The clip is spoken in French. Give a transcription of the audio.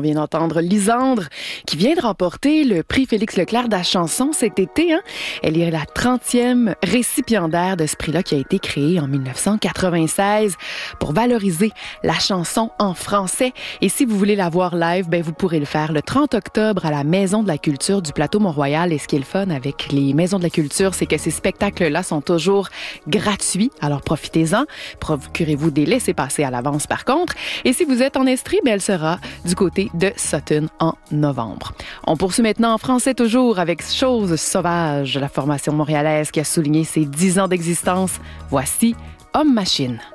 vient d'entendre Lisandre, qui vient de remporter le prix Félix Leclerc de la chanson cet été. Elle est la 30e récipiendaire de ce prix-là qui a été créé en 1996 pour valoriser la chanson en français. Et si vous voulez la voir live, vous pourrez le faire le 30 octobre à la Maison de la Culture du Plateau Mont-Royal. Et ce qui est le fun avec les Maisons de la Culture, c'est que ces spectacles-là sont toujours gratuits. Alors profitez-en. Procurez-vous des laissez-passer à l'avance par contre. Et si vous êtes en Estrie, elle sera du côté de Sutton en novembre. On poursuit maintenant en français toujours avec Chose sauvage, la formation montréalaise qui a souligné ses 10 ans d'existence. Voici Homme Machine.